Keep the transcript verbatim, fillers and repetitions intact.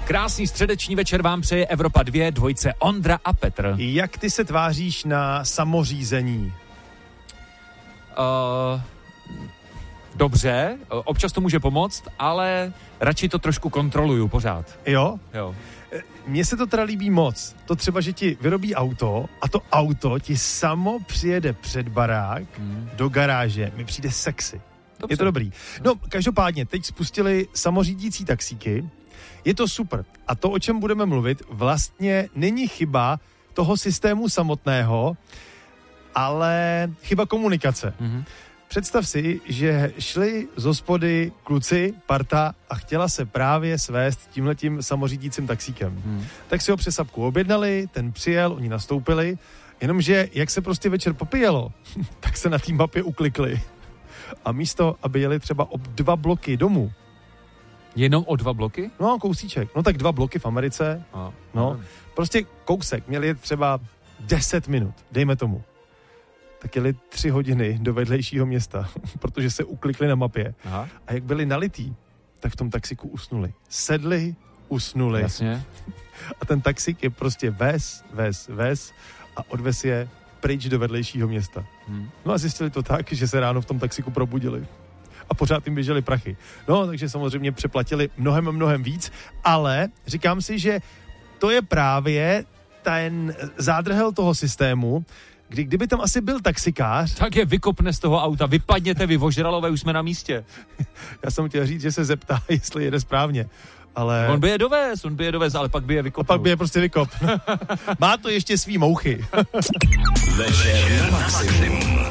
Krásný středeční večer vám přeje Evropa dva, dvojce Ondra a Petr. Jak ty se tváříš na samořízení? Uh, dobře, občas to může pomoct, ale radši to trošku kontroluju pořád. Jo? Jo. Mně se to teda líbí moc. To třeba, že ti vyrobí auto a to auto ti samo přijede před barák hmm. do garáže. Mi přijde sexy. Dobře. Je to dobrý. No, každopádně, teď spustili samořídící taxíky. Je to super. A to, o čem budeme mluvit, vlastně není chyba toho systému samotného, ale chyba komunikace. Mm-hmm. Představ si, že šli z hospody kluci, parta a chtěla se právě svést tímhletím samořídícím taxíkem. Mm. Tak si ho přes apku objednali, ten přijel, oni nastoupili, jenomže jak se prostě večer popíjelo, tak se na té mapě uklikli. A místo, aby jeli třeba o dva bloky domů. Jenom o dva bloky? No, kousíček. No tak dva bloky v Americe. A, no, nevím. Prostě kousek. Měli třeba deset minut, dejme tomu. Tak jeli tři hodiny do vedlejšího města, protože se uklikli na mapě. Aha. A jak byli nalitý, tak v tom taxiku usnuli. Sedli, usnuli. Jasně. A ten taxík je prostě vez, vez, vez a odvez je pryč do vedlejšího města. Hmm. No a zjistili to tak, že se ráno v tom taxiku probudili. A pořád jim běžely prachy. No, takže samozřejmě přeplatili mnohem, mnohem víc, ale říkám si, že to je právě ten zádrhel toho systému, kdy kdyby tam asi byl taxikář... Tak je vykopne z toho auta, vypadněte vy vožralové, už jsme na místě. Já jsem chtěl říct, že se zeptá, jestli jede správně, ale... On by je dovez, on by je dovez, ale pak by je vykopnul. A pak by je prostě vykop. Má to ještě svý mouchy. Večer na maximum.